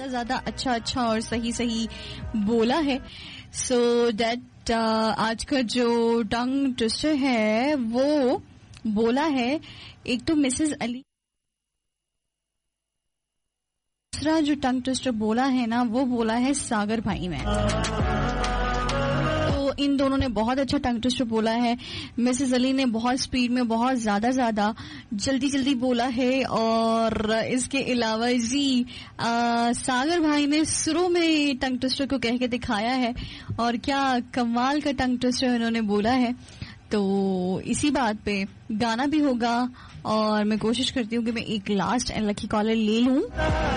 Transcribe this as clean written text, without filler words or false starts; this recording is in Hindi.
ज्यादा अच्छा और सही बोला है. सो दैट आज का जो टंग ट्विस्टर है वो बोला है एक तो मिसेस अली, दूसरा जो टंग ट्विस्टर बोला है ना वो बोला है सागर भाई में. तो इन दोनों ने बहुत अच्छा टंग ट्विस्टर बोला है. मिसेस अली ने बहुत स्पीड में बहुत ज्यादा जल्दी बोला है. और इसके अलावा जी सागर भाई ने शुरू में टंग ट्विस्टर को कह के दिखाया है और क्या कमाल का टंग ट्विस्टर उन्होंने बोला है. तो इसी बात पे गाना भी होगा और मैं कोशिश करती हूँ कि मैं एक लास्ट एंड लकी कॉलर ले लूं.